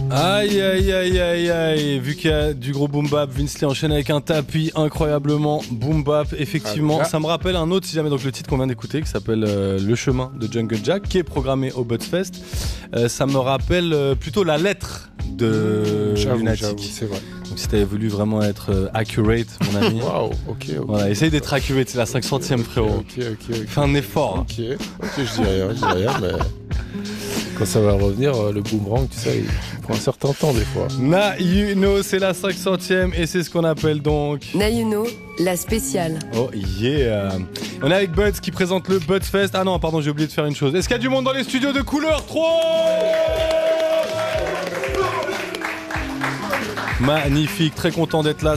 Aïe aïe aïe aïe aïe. Vu qu'il y a du gros boom bap, Vince Lee enchaîne avec un tapis incroyablement boom bap. Effectivement, ça me rappelle un autre, si jamais, donc le titre qu'on vient d'écouter, qui s'appelle Le Chemin de Jungle Jack, qui est programmé au Buzzfest. Ça me rappelle plutôt la lettre de Lunatic. C'est vrai. Donc si t'avais voulu vraiment être accurate, mon ami. Waouh, ok. Voilà, essaye d'être accurate, c'est la 500ème, frérot. Ok. Fais un effort. Ok, je dis rien, mais quand ça va revenir, le boomerang, tu sais, il prend un certain temps des fois. Now You Know, c'est la 500ème et c'est ce qu'on appelle donc... Now You Know, la spéciale. Oh yeah. On est avec Buds qui présente le Buzzfest. Ah non, pardon, j'ai oublié de faire une chose. Est-ce qu'il y a du monde dans les studios de Couleur 3? Magnifique, très content d'être là.